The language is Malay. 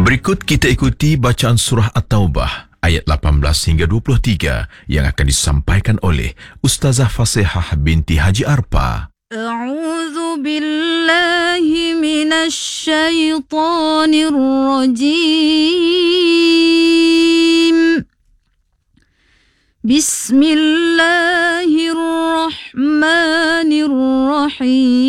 Berikut kita ikuti bacaan surah At-Taubah ayat 18 hingga 23 yang akan disampaikan oleh Ustazah Fasihah binti Haji Arpa. A'udzu billahi minasy syaithanir rajim. Bismillahirrahmanirrahim.